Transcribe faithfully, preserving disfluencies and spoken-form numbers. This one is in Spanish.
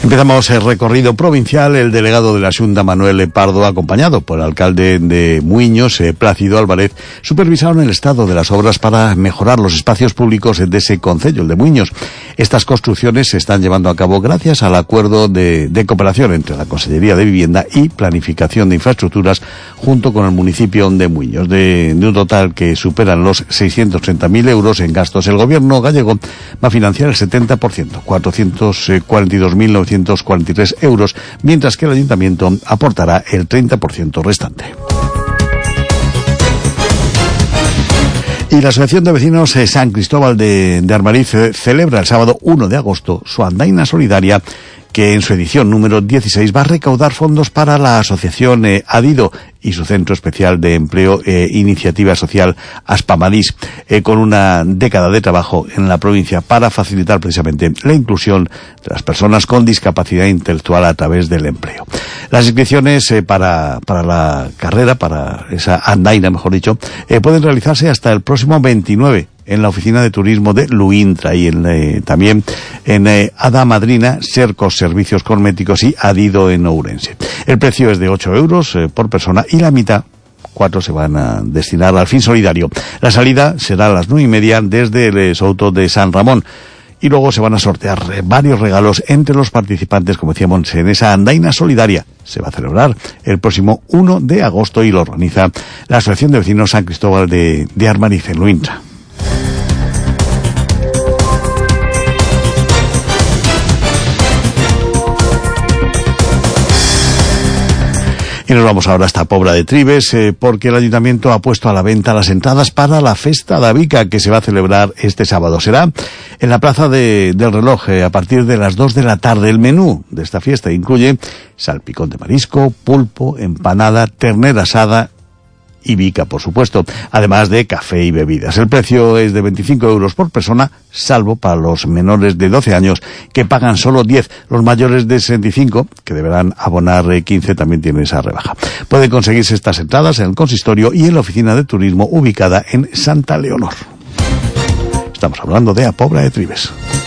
Empezamos el recorrido provincial. El delegado de la Xunta, Manuel Pardo, acompañado por el alcalde de Muiños, eh, Plácido Álvarez, supervisaron el estado de las obras para mejorar los espacios públicos de ese concello, el de Muiños. Estas construcciones se están llevando a cabo gracias al acuerdo de, de cooperación entre la Consellería de Vivienda y Planificación de Infraestructuras junto con el municipio de Muiños. De, de un total que superan los seiscientos treinta mil euros en gastos, el gobierno gallego va a financiar el setenta por ciento, cuatrocientos cuarenta y dos mil novecientos cuarenta y tres euros, mientras que el ayuntamiento aportará el treinta por ciento restante. Y la Asociación de Vecinos de San Cristóbal de, de Armariz celebra el sábado uno de agosto su andaina solidaria, que en su edición número dieciséis va a recaudar fondos para la asociación eh, Adido y su Centro Especial de Empleo e eh, Iniciativa Social Aspamadís, eh, con una década de trabajo en la provincia para facilitar precisamente la inclusión de las personas con discapacidad intelectual a través del empleo. Las inscripciones eh, para, para la carrera, para esa andaina, mejor dicho, eh, pueden realizarse hasta el próximo veintinueve en la oficina de turismo de Luintra y en, eh, también en eh, Hada Madrina, Sercos Servicios Cosméticos y Adido en Ourense. El precio es de ocho euros eh, por persona y la mitad, cuatro, se van a destinar al fin solidario. La salida será a las nueve y media desde el Souto de San Ramón. Y luego se van a sortear eh, varios regalos entre los participantes, como decíamos, en esa andaina solidaria. Se va a celebrar el próximo uno de agosto y lo organiza la Asociación de Vecinos San Cristóbal de, de Armariz en Luintra. Y nos vamos ahora hasta Pobra de Tribes, eh, porque el ayuntamiento ha puesto a la venta las entradas para la Festa da Bica, que se va a celebrar este sábado. Será en la Plaza de, del Reloj, eh, a partir de las dos de la tarde. El menú de esta fiesta incluye salpicón de marisco, pulpo, empanada, ternera asada y bica, por supuesto, además de café y bebidas. El precio es de veinticinco euros por persona, salvo para los menores de doce años, que pagan solo diez. Los mayores de sesenta y cinco, que deberán abonar quince, también tienen esa rebaja. Pueden conseguirse estas entradas en el consistorio y en la oficina de turismo ubicada en Santa Leonor. Estamos hablando de A Pobra de Tribes.